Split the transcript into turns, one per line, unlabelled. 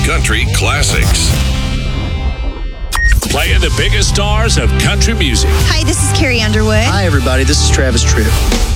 country classics.
Playing the biggest stars of country music.
Hi, this is Carrie Underwood.
Hi, everybody. This is Travis Tritt.